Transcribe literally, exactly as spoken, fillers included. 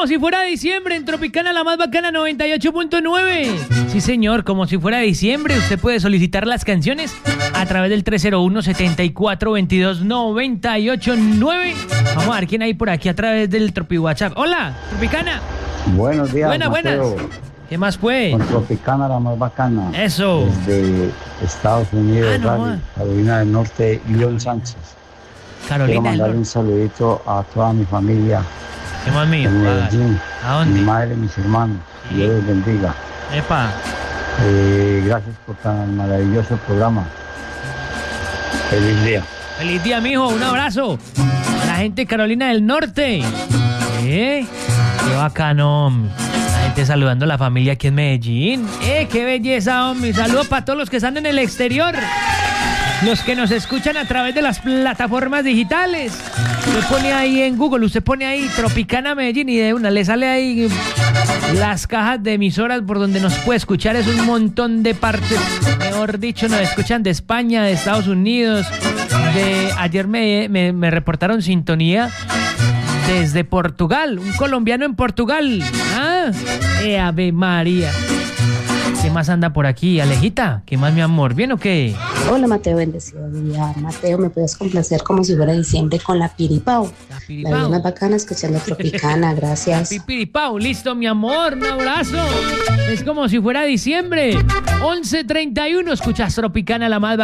si fuera diciembre en Tropicana, la más bacana, noventa y ocho punto nueve. Sí, señor, como si fuera diciembre. Usted puede solicitar las canciones a través del tres cero uno, setenta y cuatro, veintidós, noventa y ocho nueve. Vamos a ver quién hay por aquí a través del Tropi WhatsApp. Hola, Tropicana. Buenos días, Buenas, Mateo. buenas. ¿Qué más fue? Con Tropicana, la más bacana. Eso. Desde Estados Unidos, Ah, no, Raleigh, man. Carolina del Norte, León Sánchez. Quiero Carolina del mandarle un Norte. saludito a toda mi familia ¿Qué más mío? en Medellín, ¿A mi dónde? madre, mis hermanos. Sí. Dios los bendiga. Epa. Eh, gracias por tan maravilloso programa. Feliz día. Feliz día, mijo. Un abrazo. A la gente de Carolina del Norte. ¿Eh? Qué bacano, hombre. La gente saludando a la familia aquí en Medellín. ¡Eh, qué belleza, hombre! Saludos para todos los que están en el exterior. Los que nos escuchan a través de las plataformas digitales. Usted pone ahí en Google, usted pone ahí Tropicana Medellín y de una le sale ahí las cajas de emisoras por donde nos puede escuchar. Es un montón de partes. Mejor dicho, nos escuchan de España, de Estados Unidos. De ayer me, me, me reportaron sintonía desde Portugal. Un colombiano en Portugal. Ah, eh, Ave María. ¿Qué más anda por aquí, Alejita? ¿Qué más, mi amor? ¿Bien o qué? Hola Mateo, bendecido día. Mateo, ¿me puedes complacer como si fuera diciembre con la piripao? La La vida piripao. más bacana escuchando Tropicana, gracias. Pipiripao, listo, mi amor, un abrazo. Es como si fuera diciembre. once treinta y uno, escuchas Tropicana, la más